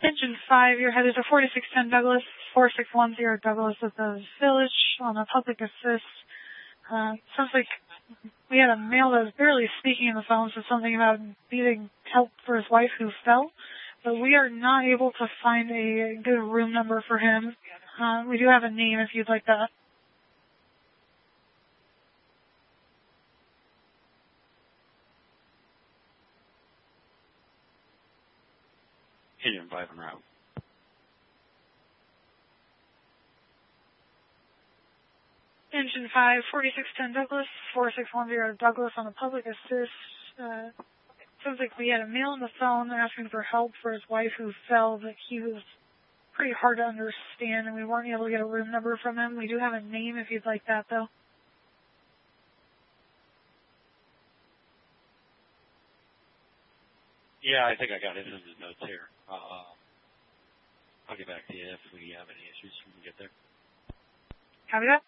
Engine 5, you're headed to 4610 Douglas, 4610 Douglas at the Village on a public assist. Sounds like we had a male that was barely speaking on the phone, so something about needing help for his wife who fell. But we are not able to find a good room number for him. We do have a name if you'd like that. Engine 5 en route. Engine 5, 4610 Douglas, 4610 Douglas on a public assist. Sounds like we had a male on the phone asking for help for his wife who fell, but he was pretty hard to understand, and we weren't able to get a room number from him. We do have a name if you'd like that, though. Yeah, I think I got it in the notes here. I'll get back to you if we have any issues when we get there. Copy that.